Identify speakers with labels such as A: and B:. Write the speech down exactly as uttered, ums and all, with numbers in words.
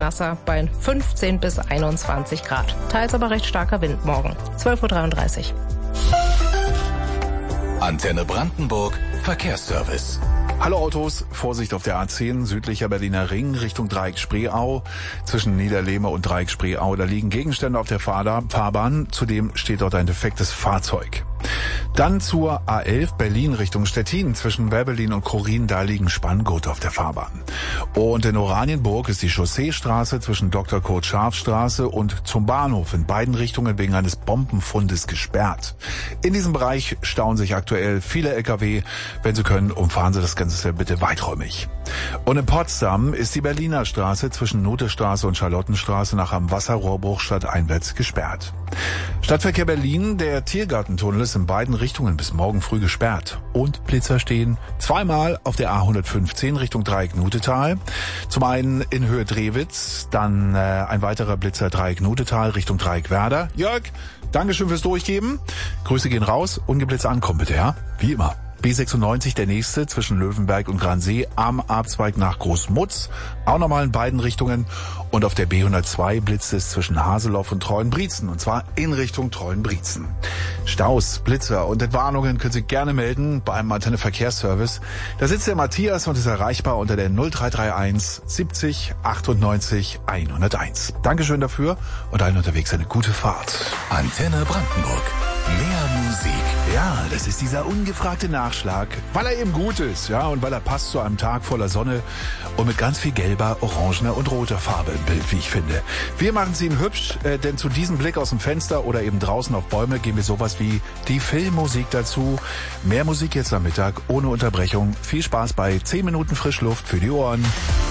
A: nasser bei fünfzehn bis einundzwanzig Grad. Teils aber recht starker Wind morgen. zwölf Uhr dreiunddreißig.
B: Antenne Brandenburg Verkehrsservice.
C: Hallo Autos, Vorsicht auf der A zehn, südlicher Berliner Ring, Richtung Dreieck-Spreeau. Zwischen Niederlehme und Dreieck-Spreeau, da liegen Gegenstände auf der Fahrbahn. Zudem steht dort ein defektes Fahrzeug. Dann zur A elf, Berlin Richtung Stettin. Zwischen Werbelin und Chorin, da liegen Spanngurte auf der Fahrbahn. Und in Oranienburg ist die Chausseestraße zwischen Doktor Kurt Scharf Straße und zum Bahnhof in beiden Richtungen wegen eines Bombenfundes gesperrt. In diesem Bereich stauen sich aktuell viele L K W. Wenn Sie können, umfahren Sie das Ganze bitte weiträumig. Und in Potsdam ist die Berliner Straße zwischen Nothestraße und Charlottenstraße nach einem Wasserrohrbruch stadteinwärts gesperrt. Stadtverkehr Berlin, der Tiergartentunnel ist in beiden Richtungen bis morgen früh gesperrt. Und Blitzer stehen zweimal auf der A hundertfünfzehn Richtung Dreieck-Nutetal. Zum einen in Höhe Drewitz, dann äh, ein weiterer Blitzer Dreieck-Nutetal Richtung Dreieck-Werder. Jörg, Dankeschön fürs Durchgeben. Grüße gehen raus, ungeblitzt ankommen bitte, ja? Wie immer. B sechsundneunzig der nächste zwischen Löwenberg und Gransee am Abzweig nach Großmutz. Auch nochmal in beiden Richtungen. Und auf der B hundertzwei blitzt es zwischen Haseloff und Treuenbrietzen. Und zwar in Richtung Treuenbrietzen. Staus, Blitzer und Entwarnungen können Sie gerne melden beim Antenne Verkehrsservice. Da sitzt der Matthias und ist erreichbar unter der null drei drei eins siebzig achtundneunzig hunderteins. Dankeschön dafür und allen unterwegs eine gute Fahrt.
B: Antenne Brandenburg. Mehr Musik.
C: Ja, das ist dieser ungefragte Nachschlag, weil er eben gut ist, ja, und weil er passt zu einem Tag voller Sonne und mit ganz viel gelber, orangener und roter Farbe im Bild, wie ich finde. Wir machen es Ihnen hübsch, äh, denn zu diesem Blick aus dem Fenster oder eben draußen auf Bäume geben wir sowas wie die Filmmusik dazu. Mehr Musik jetzt am Mittag, ohne Unterbrechung. Viel Spaß bei zehn Minuten Frischluft für die Ohren.